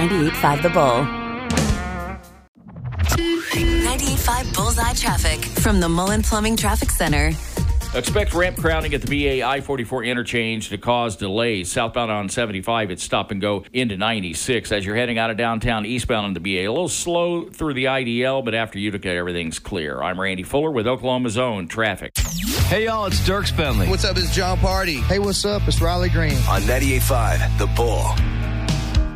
98.5 The Bull. 98.5 Bullseye Traffic from the Mullen Plumbing Traffic Center. Expect ramp crowding at the VA I-44 interchange to cause delays. Southbound on 75, it's stop and go into 96. As you're heading out of downtown eastbound on the VA, a little slow through the IDL, but after Utica, everything's clear. I'm Randy Fuller with Oklahoma's Own Traffic. Hey, y'all, it's Dirk Spenley. What's up, it's John Party. Hey, what's up? It's Riley Green. On 98.5 The Bull.